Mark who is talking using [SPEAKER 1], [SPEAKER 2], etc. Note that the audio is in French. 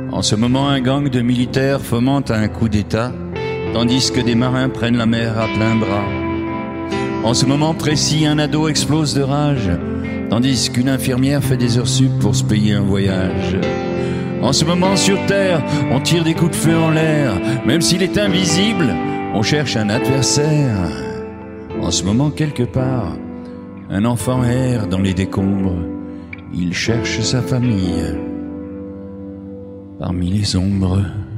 [SPEAKER 1] En ce moment, un gang de militaires fomente un coup d'État, tandis que des marins prennent la mer à plein bras. En ce moment précis, un ado explose de rage, tandis qu'une infirmière fait des heures sup pour se payer un voyage. En ce moment, sur Terre, on tire des coups de feu en l'air. Même s'il est invisible, on cherche un adversaire. En ce moment, quelque part, un enfant erre dans les décombres. Il cherche sa famille parmi les ombres.